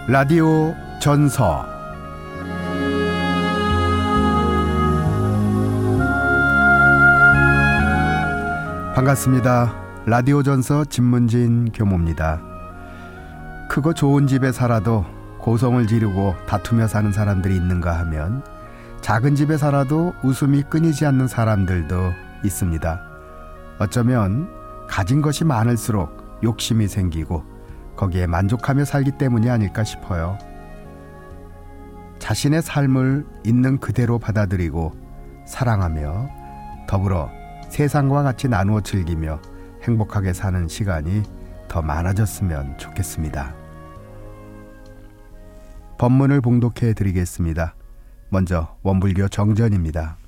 라디오 전서. 반갑습니다. 라디오 전서 진문진 교모입니다. 크고 좋은 집에 살아도 고성을 지르고 다투며 사는 사람들이 있는가 하면 작은 집에 살아도 웃음이 끊이지 않는 사람들도 있습니다. 어쩌면 가진 것이 많을수록 욕심이 생기고 거기에 만족하며 살기 때문이 아닐까 싶어요. 자신의 삶을 있는 그대로 받아들이고 사랑하며 더불어 세상과 같이 나누어 즐기며 행복하게 사는 시간이 더 많아졌으면 좋겠습니다. 법문을 봉독해 드리겠습니다. 먼저 원불교 정전입니다.